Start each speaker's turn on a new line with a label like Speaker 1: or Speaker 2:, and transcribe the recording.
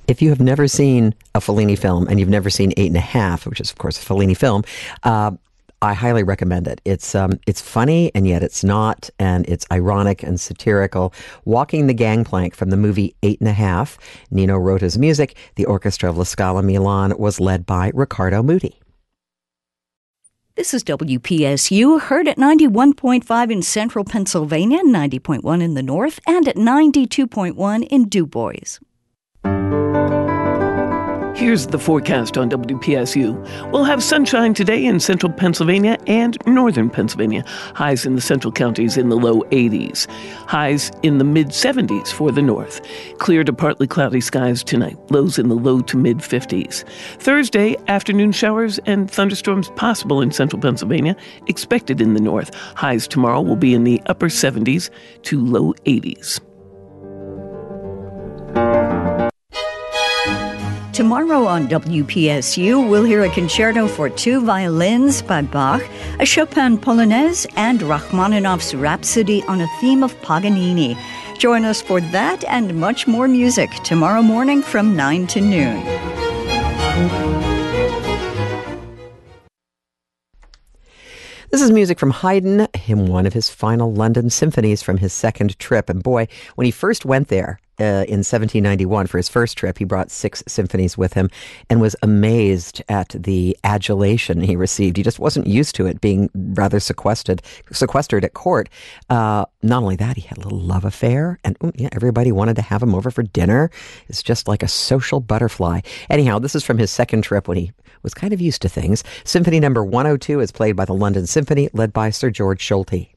Speaker 1: If you have never seen a Fellini film, and you've never seen 8½, which is, of course, a Fellini film, I highly recommend it. It's funny, and yet it's not, and it's ironic and satirical. Walking the Gangplank from the movie 8½. Nino Rota's music. The orchestra of La Scala Milan was led by Riccardo Muti.
Speaker 2: This is WPSU, heard at 91.5 in central Pennsylvania, 90.1 in the north, and at 92.1 in Du Bois.
Speaker 3: Here's the forecast on WPSU. We'll have sunshine today in central Pennsylvania and northern Pennsylvania. Highs in the central counties in the low 80s. Highs in the mid-70s for the north. Clear to partly cloudy skies tonight. Lows in the low to mid-50s. Thursday, afternoon showers and thunderstorms possible in central Pennsylvania, expected in the north. Highs tomorrow will be in the upper 70s to low 80s.
Speaker 2: Tomorrow on WPSU, we'll hear a concerto for two violins by Bach, a Chopin Polonaise, and Rachmaninoff's Rhapsody on a theme of Paganini. Join us for that and much more music tomorrow morning from 9 to noon.
Speaker 1: This is music from Haydn, one of his final London symphonies from his second trip. And boy, when he first went there in 1791 for his first trip, he brought 6 symphonies with him and was amazed at the adulation he received. He just wasn't used to it, being rather sequestered at court. Not only that, he had a little love affair, and everybody wanted to have him over for dinner. It's just like a social butterfly. Anyhow, this is from his second trip when he was kind of used to things. Symphony number 102 is played by the London Symphony, led by Sir George Solti.